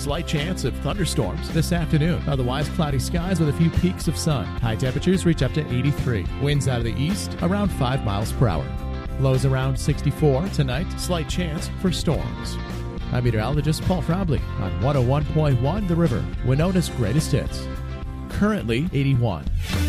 slight chance of thunderstorms this afternoon. Otherwise, cloudy skies with a few peaks of sun. High temperatures reach up to 83. Winds out of the east around 5 miles per hour. Lows around 64 tonight. Slight chance for storms. I'm meteorologist Paul Frobley on 101.1 The River, Winona's greatest hits. Currently 81.